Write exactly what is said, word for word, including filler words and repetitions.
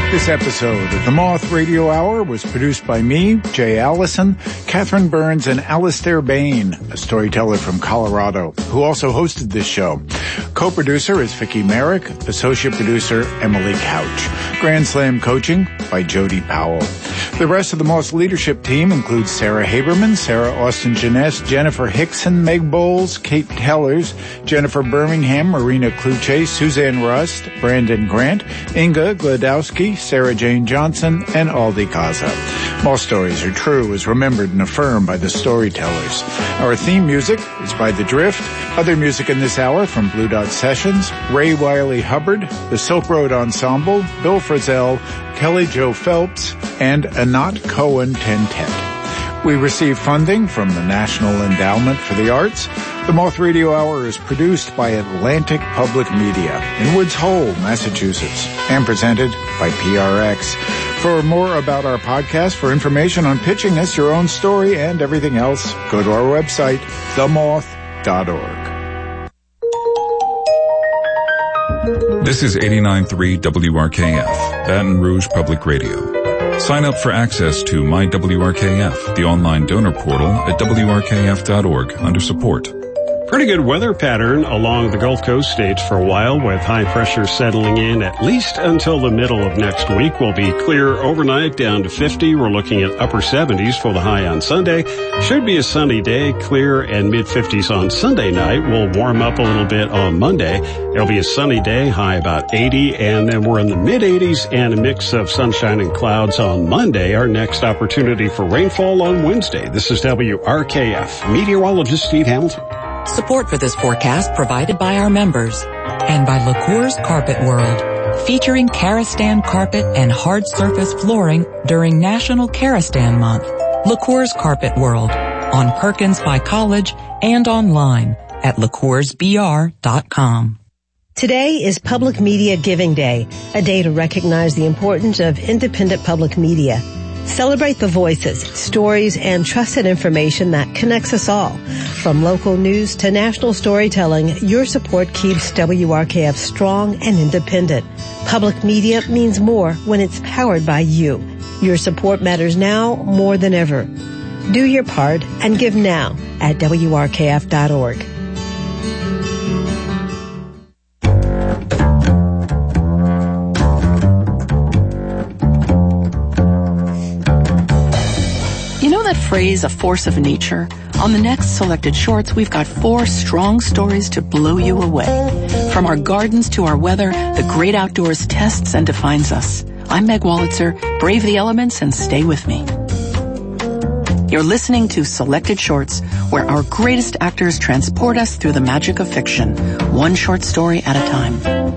This episode of the Moth Radio Hour was produced by me, Jay Allison, Catherine Burns, and Alistair Bain, a storyteller from Colorado, who also hosted this show. Co-producer is Vicki Merrick, associate producer Emily Couch. Grand Slam coaching by Jody Powell. The rest of the Moth leadership team includes Sarah Haberman, Sarah Austin Jeunesse, Jennifer Hickson, Meg Bowles, Kate Tellers, Jennifer Birmingham, Marina Kluche, Suzanne Rust, Brandon Grant, Inga Gladowski, Sarah Jane Johnson, and Aldi Kaza. Moth stories are true as remembered and affirmed by the storytellers. Our theme music is by The Drift. Other music in this hour from Blue Dot Sessions, Ray Wiley Hubbard, the Silk Road Ensemble, Bill Frisell, Kelly Jo Phelps, and Anat Cohen Tentet. We receive funding from the National Endowment for the Arts. The Moth Radio Hour is produced by Atlantic Public Media in Woods Hole, Massachusetts, and presented by P R X. For more about our podcast, for information on pitching us your own story and everything else, go to our website, the moth dot org. This is eighty-nine point three W R K F, Baton Rouge Public Radio. Sign up for access to My W R K F, the online donor portal at W R K F dot org under support. Pretty good weather pattern along the Gulf Coast states for a while, with high pressure settling in at least until the middle of next week. We'll be clear overnight down to fifty. We're looking at upper seventies for the high on Sunday. Should be a sunny day, clear and mid fifties on Sunday night. We'll warm up a little bit on Monday. It'll be a sunny day, high about eighty, and then we're in the mid eighties and a mix of sunshine and clouds on Monday. Our next opportunity for rainfall on Wednesday. This is W R K F. Meteorologist Steve Hamilton. Support for this forecast provided by our members and by LaCour's Carpet World, featuring Karastan carpet and hard surface flooring during National Karastan Month. LaCour's Carpet World on Perkins by College and online at lacours b r dot com. Today is Public Media Giving Day, a day to recognize the importance of independent public media. Celebrate the voices, stories, and trusted information that connects us all. From local news to national storytelling, your support keeps W R K F strong and independent. Public media means more when it's powered by you. Your support matters now more than ever. Do your part and give now at W R K F dot org. That phrase, a force of nature? On the next Selected Shorts, we've got four strong stories to blow you away. From our gardens to our weather, the great outdoors tests and defines us. I'm Meg Wolitzer. Brave the elements and stay with me. You're listening to Selected Shorts, where our greatest actors transport us through the magic of fiction, one short story at a time.